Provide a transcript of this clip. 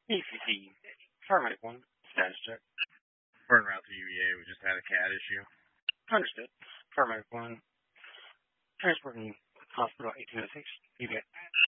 ECT, Paramedic 1, status check. Burn route to UVA, we just had a CAD issue. Understood. Paramedic 1, transporting hospital 1806, UVA.